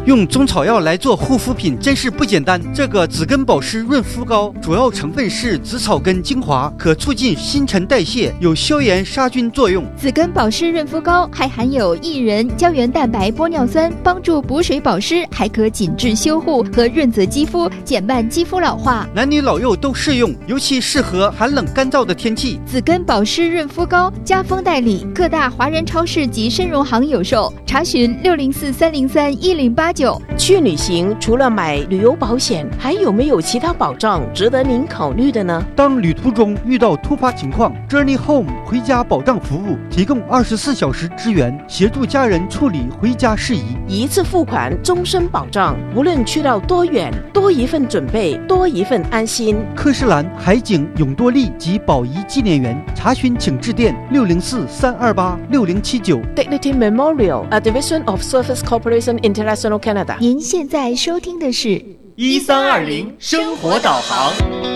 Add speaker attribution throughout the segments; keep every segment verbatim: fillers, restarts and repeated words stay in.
Speaker 1: 用中草药来做护肤品真是不简单。这个紫根保湿润肤膏主要成分是紫草根精华，可促进新陈代谢，有消炎杀菌作用。
Speaker 2: 紫根保湿润肤膏还含有薏仁胶原蛋白玻尿酸，帮助补水保湿，还可紧致修护和润泽肌肤，减慢肌肤老化，
Speaker 1: 男女老幼都适用，尤其适合寒冷干燥的天气。
Speaker 2: 紫根保湿润肤膏家风代理，各大华人超市及参荣行有售，查询六零四三零三一零八九。
Speaker 3: 去旅行除了买旅游保险，还有没有其他保障值得您考虑的呢？
Speaker 1: 当旅途中遇到突发情况， Journey Home 回家保障服务提供二十四小时支援，协助家人处理回家事宜，
Speaker 3: 一次付款，终身保障，无论去到多远，多一份准备，多一份安心。
Speaker 1: 科士兰、海景、永多利及宝仪纪念园，查询请致电六零四三二八六零七九。
Speaker 3: Dignity Memorial, a division of Surface Corporation International Canada。
Speaker 2: 您现在收听的是
Speaker 4: 一三二零生活导航。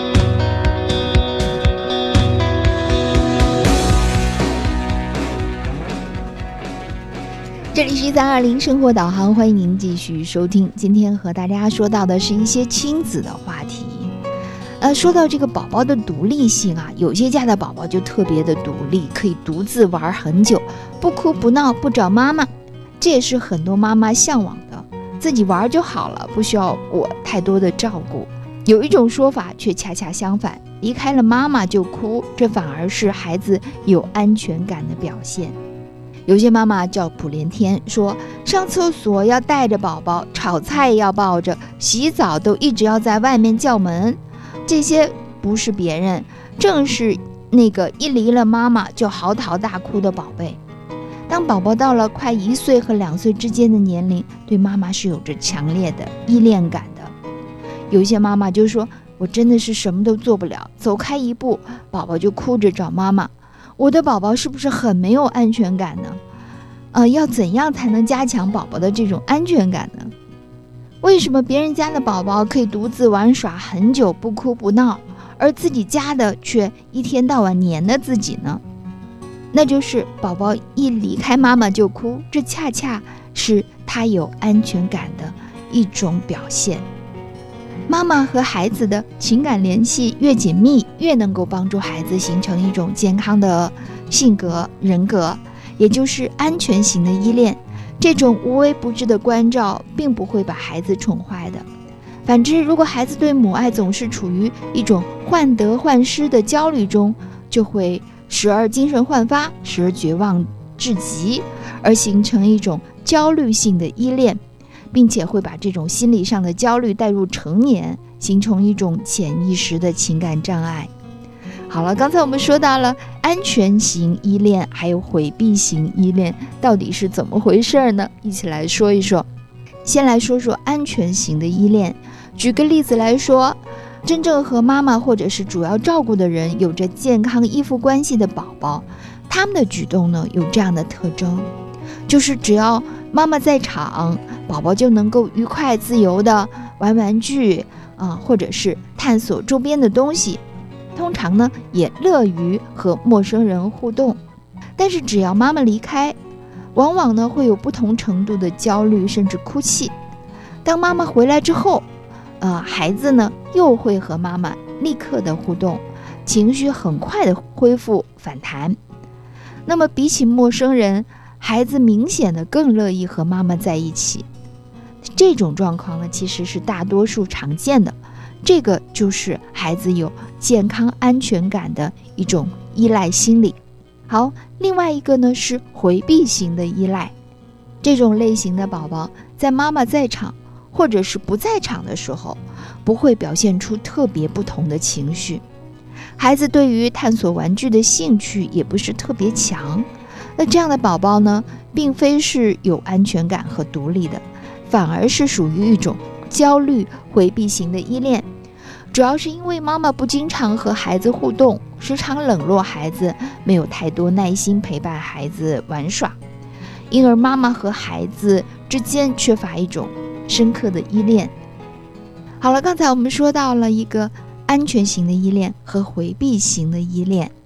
Speaker 2: 这里是一三二零生活导航，欢迎您继续收听。今天和大家说到的是一些亲子的话题。呃，说到这个宝宝的独立性啊，有些家的宝宝就特别的独立，可以独自玩很久，不哭不闹，不找妈妈，这也是很多妈妈向往的，自己玩就好了，不需要我太多的照顾。有一种说法却恰恰相反，离开了妈妈就哭，这反而是孩子有安全感的表现。有些妈妈叫普连天，说上厕所要带着宝宝，炒菜要抱着，洗澡都一直要在外面叫门。这些不是别人，正是那个一离了妈妈就嚎啕大哭的宝贝。当宝宝到了快一岁和两岁之间的年龄，对妈妈是有着强烈的依恋感的。有些妈妈就说，我真的是什么都做不了，走开一步，宝宝就哭着找妈妈。我的宝宝是不是很没有安全感呢？呃，要怎样才能加强宝宝的这种安全感呢？为什么别人家的宝宝可以独自玩耍很久不哭不闹，而自己家的却一天到晚黏着自己呢？那就是宝宝一离开妈妈就哭，这恰恰是他有安全感的一种表现。妈妈和孩子的情感联系越紧密，越能够帮助孩子形成一种健康的性格人格，也就是安全型的依恋。这种无微不至的关照并不会把孩子宠坏的。反之，如果孩子对母爱总是处于一种患得患失的焦虑中，就会时而精神焕发，时而绝望至极，而形成一种焦虑性的依恋，并且会把这种心理上的焦虑带入成年，形成一种潜意识的情感障碍。好了，刚才我们说到了安全型依恋还有回避型依恋到底是怎么回事呢？一起来说一说。先来说说安全型的依恋。举个例子来说，真正和妈妈或者是主要照顾的人有着健康依附关系的宝宝，他们的举动呢有这样的特征，就是只要妈妈在场，宝宝就能够愉快自由的玩玩具啊、呃，或者是探索周边的东西。通常呢也乐于和陌生人互动，但是只要妈妈离开，往往呢会有不同程度的焦虑甚至哭泣。当妈妈回来之后，呃，孩子呢又会和妈妈立刻的互动，情绪很快的恢复反弹。那么比起陌生人，孩子明显的更乐意和妈妈在一起。这种状况呢其实是大多数常见的，这个就是孩子有健康安全感的一种依赖心理。好，另外一个呢是回避型的依赖。这种类型的宝宝在妈妈在场或者是不在场的时候，不会表现出特别不同的情绪。孩子对于探索玩具的兴趣也不是特别强。那这样的宝宝呢，并非是有安全感和独立的，反而是属于一种焦虑回避型的依恋。主要是因为妈妈不经常和孩子互动，时常冷落孩子，没有太多耐心陪伴孩子玩耍，因而妈妈和孩子之间缺乏一种深刻的依恋。好了，刚才我们说到了一个安全型的依恋和回避型的依恋，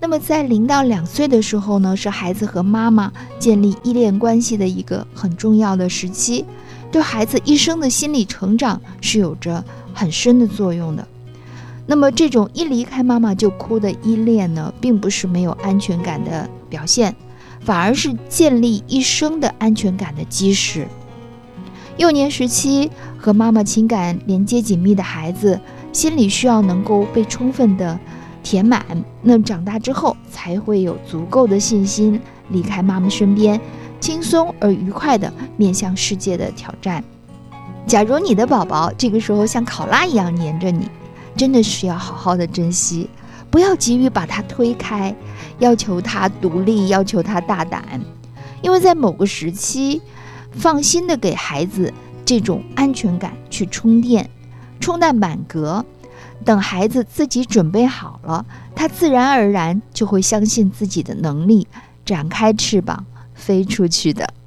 Speaker 2: 那么在零到两岁的时候呢，是孩子和妈妈建立依恋关系的一个很重要的时期，对孩子一生的心理成长是有着很深的作用的。那么这种一离开妈妈就哭的依恋呢，并不是没有安全感的表现，反而是建立一生的安全感的基石。幼年时期和妈妈情感连接紧密的孩子，心理需要能够被充分的填满，那长大之后才会有足够的信心离开妈妈身边，轻松而愉快地面向世界的挑战。假如你的宝宝这个时候像考拉一样黏着你，真的是要好好的珍惜，不要急于把他推开，要求他独立，要求他大胆，因为在某个时期，放心的给孩子这种安全感去充电，充弹满格，等孩子自己准备好了，他自然而然就会相信自己的能力，展开翅膀飞出去的。